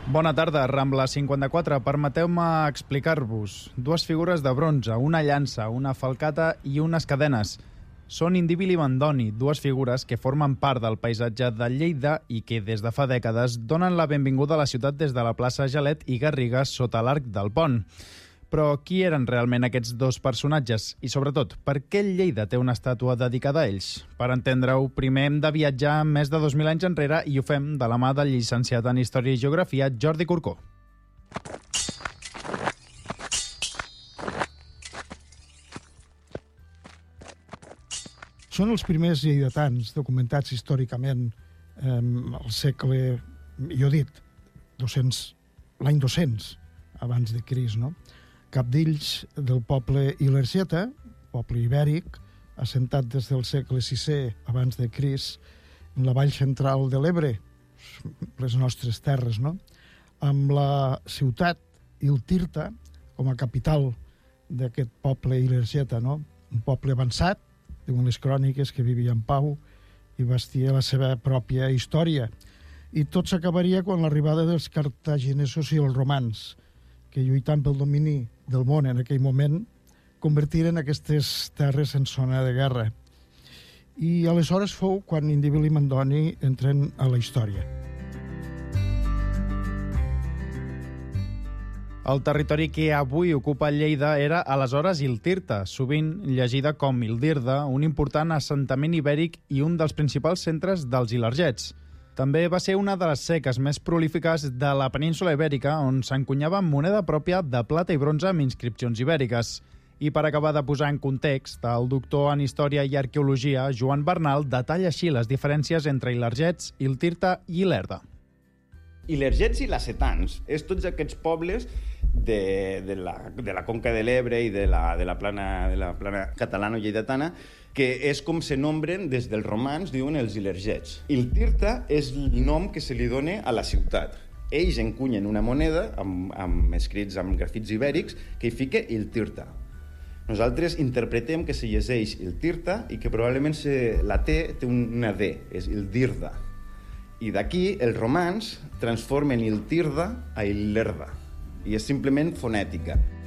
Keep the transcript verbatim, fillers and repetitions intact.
Bona tarda, Rambla cinquanta-quatre. Permeteu-me explicar-vos dues figures de bronze, una llança, una falcata i unes cadenes. Són Indíbil i Mandoni, dues figures que formen part del paisatge de Lleida i que des de fa dècades donen la benvinguda a la ciutat des de la plaça Gelet i Garrigues sota l'arc del pont. Però qui eren realment aquests dos personatges? I sobretot, per què Lleida té una estàtua dedicada a ells? Per entendre-ho, primer hem de viatjar més de dos mil anys enrere i ho fem de la mà del llicenciat en Història i Geografia, Jordi Corcó. Són els primers lleidatans documentats històricament eh, al segle, jo he dit, dos-cents, l'any dos-cents abans de Crist, no? Cap d'ells del poble Ilergeta, poble ibèric, assentat des del segle sisè abans de Crist, en la vall central de l'Ebre, les nostres terres, no? Amb la ciutat Iltirta com a capital d'aquest poble Ilergeta, no? Un poble avançat, diuen les cròniques, que vivia en pau i vestia la seva pròpia història. I tot s'acabaria quan l'arribada dels cartaginesos i els romans, que lluitant pel domini del món en aquell moment, convertiren aquestes terres en zona de guerra. I aleshores fou quan Indíbil i Mandoni entren a la història. El territori que avui ocupa Lleida era aleshores Iltirta, sovint llegida com Ildirda, un important assentament ibèric i un dels principals centres dels ilergets. També va ser una de les seques més prolífiques de la península ibèrica, on s'encunyava moneda pròpia de plata i bronze amb inscripcions ibèriques. I per acabar de posar en context, el doctor en Història i Arqueologia, Joan Bernal, detalla així les diferències entre ilergets, Iltirta i Ilerda. Ilergets i lacetans és tots aquests pobles de, de, la, de la conca de l'Ebre i de la, de la plana, de la plana catalano-lleidatana, que és com se nombren des dels romans, diuen els ilergets. Iltirta és el nom que se li dona a la ciutat. Ells encunyen una moneda amb, amb escrits amb grafits ibèrics que hi fica Iltirta. Nosaltres interpretem que se llegeix Iltirta i que probablement se, la T té una D, és Ildirda. I d'aquí els romans transformen Iltirda a Illerda. I és simplement fonètica.